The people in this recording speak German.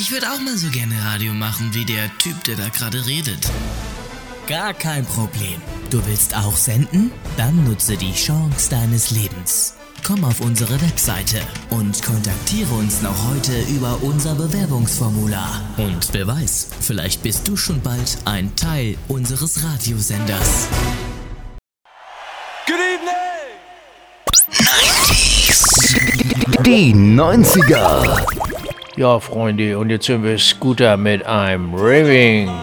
Ich würde auch mal so gerne Radio machen wie der Typ, der da gerade redet. Gar kein Problem. Du willst auch senden? Dann nutze die Chance deines Lebens. Komm auf unsere Webseite und kontaktiere uns noch heute über unser Bewerbungsformular. Und wer weiß, vielleicht bist du schon bald ein Teil unseres Radiosenders. Good evening! Die 90er. Ja, Freunde, und jetzt sind wir Scooter mit einem Raving.